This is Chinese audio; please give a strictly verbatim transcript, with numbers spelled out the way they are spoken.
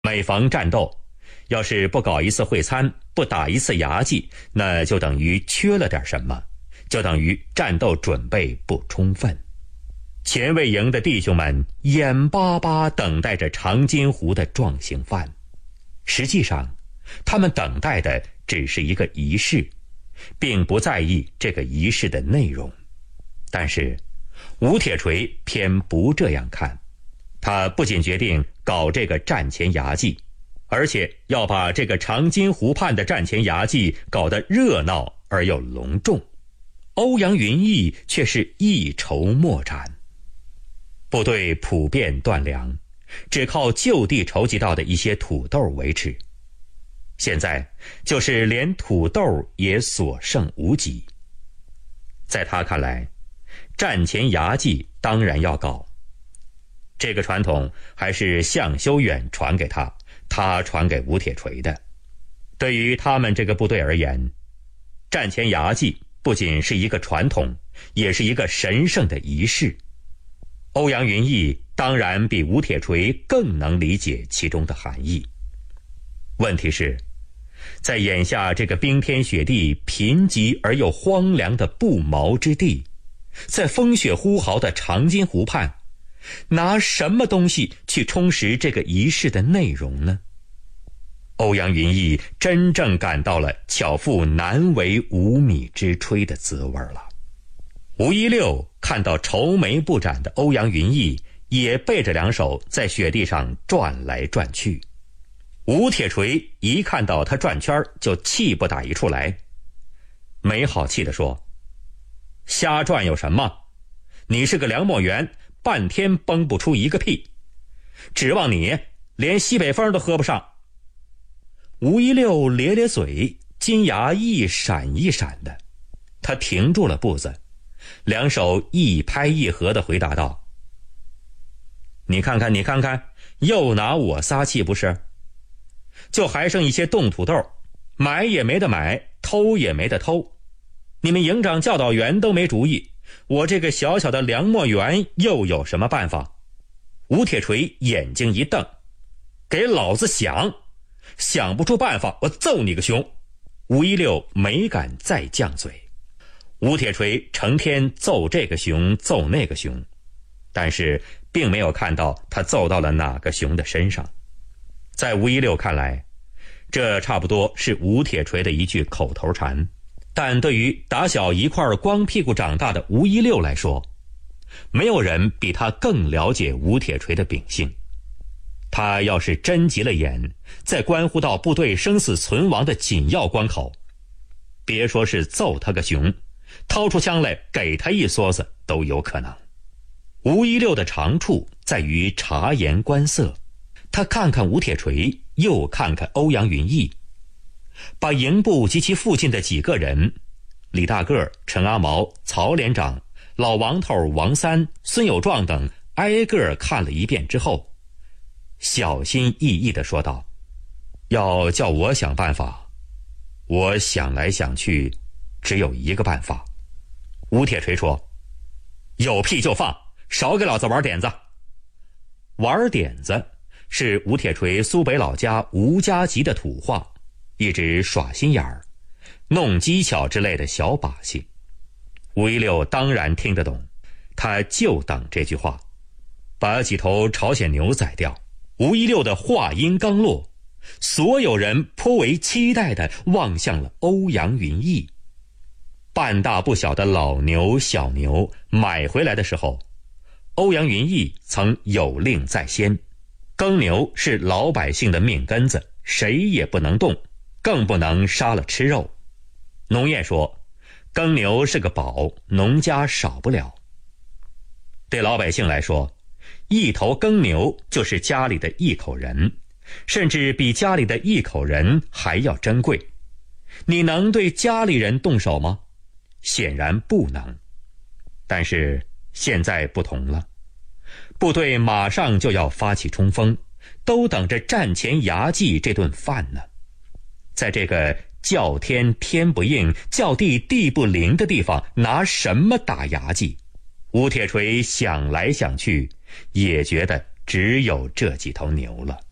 每逢战斗，要是不搞一次会餐，不打一次牙祭，那就等于缺了点什么，就等于战斗准备不充分。前卫营的弟兄们眼巴巴等待着长津湖的壮行犯，实际上他们等待的只是一个仪式，并不在意这个仪式的内容。但是吴铁锤偏不这样看，他不仅决定搞这个战前牙祭，而且要把这个长津湖畔的战前牙祭搞得热闹而又隆重。欧阳云逸却是一筹莫展。部队普遍断粮，只靠就地筹集到的一些土豆维持，现在就是连土豆也所剩无几。在他看来，战前牙祭当然要搞，这个传统还是向修远传给他，他传给吴铁锤的。对于他们这个部队而言，战前牙祭不仅是一个传统，也是一个神圣的仪式。欧阳云逸当然比吴铁锤更能理解其中的含义。问题是，在眼下这个冰天雪地、贫瘠而又荒凉的不毛之地，在风雪呼号的长津湖畔，拿什么东西去充实这个仪式的内容呢？欧阳云逸真正感到了巧妇难为无米之炊的滋味了。吴一六看到愁眉不展的欧阳云逸，也背着两手在雪地上转来转去。吴铁锤一看到他转圈，就气不打一处来，没好气地说：瞎转有什么？你是个粮秣园，半天崩不出一个屁，指望你连西北风都喝不上。吴一六咧咧嘴，金牙一闪一闪的，他停住了步子，两手一拍一合地回答道：你看看你看看，又拿我撒气不是？就还剩一些冻土豆，买也没得买，偷也没得偷，你们营长教导员都没主意，我这个小小的粮秣园又有什么办法？吴铁锤眼睛一瞪：给老子想！想不出办法，我揍你个熊！吴一六没敢再犟嘴。吴铁锤成天揍这个熊揍那个熊，但是并没有看到他揍到了哪个熊的身上。在吴一六看来，这差不多是吴铁锤的一句口头禅，但对于打小一块光屁股长大的吴一六来说，没有人比他更了解吴铁锤的秉性。他要是真急了眼，在关乎到部队生死存亡的紧要关口，别说是揍他个熊，掏出枪来给他一梭子都有可能。吴一六的长处在于察言观色，他看看吴铁锤，又看看欧阳云逸，把营部及其附近的几个人，李大个、陈阿毛、曹连长、老王头王三、孙有壮等挨个看了一遍之后，小心翼翼地说道：要叫我想办法，我想来想去只有一个办法。吴铁锤说：有屁就放，少给老子玩点子。玩点子是吴铁锤苏北老家吴家集的土话，一直耍心眼儿、弄技巧之类的小把戏。吴一六当然听得懂，他就等这句话，把几头朝鲜牛宰掉。吴一六的话音刚落，所有人颇为期待地望向了欧阳云逸。半大不小的老牛小牛买回来的时候，欧阳云逸曾有令在先，耕牛是老百姓的命根子，谁也不能动，更不能杀了吃肉。农业说，耕牛是个宝，农家少不了。对老百姓来说，一头耕牛就是家里的一口人，甚至比家里的一口人还要珍贵。你能对家里人动手吗？显然不能。但是现在不同了，部队马上就要发起冲锋，都等着战前牙祭这顿饭呢。在这个叫天天不应，叫地地不灵的地方，拿什么打牙祭？吴铁锤想来想去，也觉得只有这几头牛了。